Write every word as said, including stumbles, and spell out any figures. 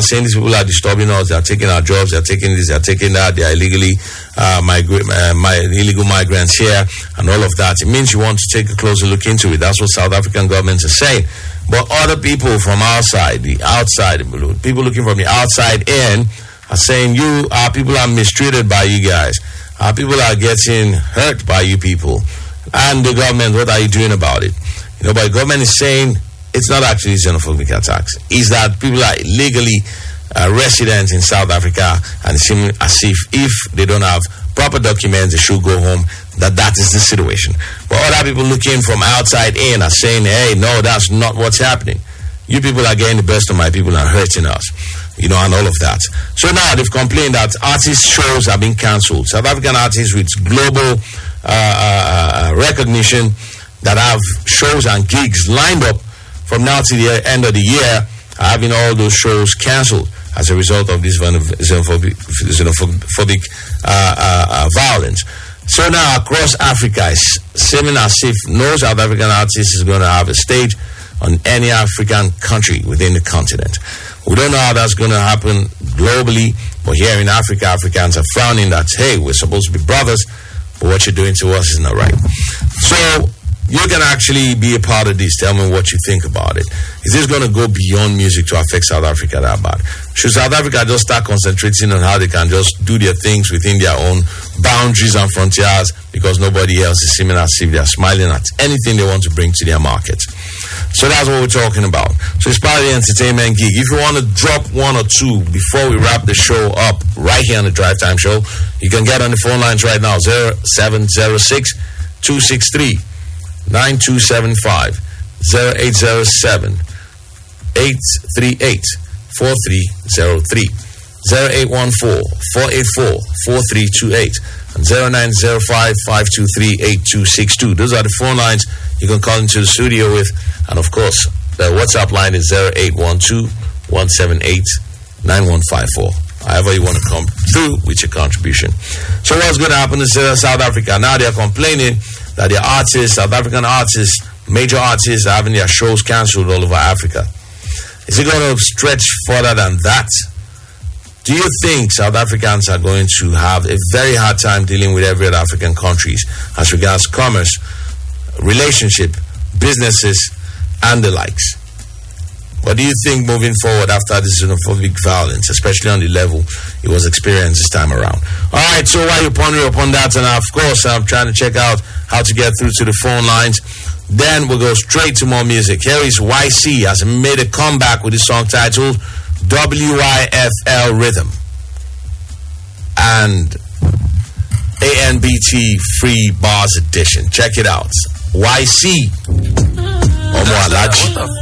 saying these people are disturbing us, they are taking our jobs, they are taking this, they are taking that, they are illegally uh, migra- uh, my, illegal migrants here, and all of that. It means you want to take a closer look into it. That's what South African governments are saying. But other people from outside, the outside, people looking from the outside in, are saying you uh, people are mistreated by you guys. Uh, people are getting hurt by you people. And the government, what are you doing about it? You know, but the government is saying it's not actually xenophobic attacks. It's that people are illegally uh, resident in South Africa, and it seems as if if they don't have proper documents, they should go home. That that is the situation. But other people looking from outside in are saying, hey, no, that's not what's happening. You people are getting the best of my people and hurting us, you know, and all of that. So now they've complained that artist shows have been cancelled. South African artists with global uh, uh, recognition that have shows and gigs lined up from now to the end of the year are having all those shows cancelled as a result of this xenophobic, xenophobic uh, uh, uh, violence. So now across Africa, it's seeming as if no South African artist is going to have a stage on any African country within the continent. We don't know how that's going to happen globally, but here in Africa, Africans are frowning that, hey, we're supposed to be brothers, but what you're doing to us is not right. So you can actually be a part of this. Tell me what you think about it. Is this going to go beyond music to affect South Africa that bad? Should South Africa just start concentrating on how they can just do their things within their own boundaries and frontiers because nobody else is seeming as if they're smiling at anything they want to bring to their market? So that's what we're talking about. So it's part of the entertainment gig. If you want to drop one or two before we wrap the show up right here on the Drive Time Show, you can get on the phone lines right now, zero seven zero six, two six three, nine two seven five, zero eight zero seven, eight three eight, four three zero three, zero eight one four, four eight four, four three two eight, and zero nine zero five, five two three, eight two six two. Those are the phone lines you can call into the studio with. And of course, the WhatsApp line is zero eight one two, one seven eight, nine one five four. However you want to come through with your contribution. So what's going to happen in South Africa? Now they're complaining that their artists, South African artists, major artists are having their shows cancelled all over Africa. Is it going to stretch further than that? Do you think South Africans are going to have a very hard time dealing with every other African countries as regards commerce, relationship, businesses, and the likes? What do you think moving forward after this xenophobic violence, especially on the level it was experienced this time around? All right, so while you're pondering upon that, and of course I'm trying to check out how to get through to the phone lines, then we'll go straight to more music. Here is Y C has made a comeback with his song titled W I F L Rhythm and A N B T Free Bars Edition. Check it out. Y C. Omo Alaji.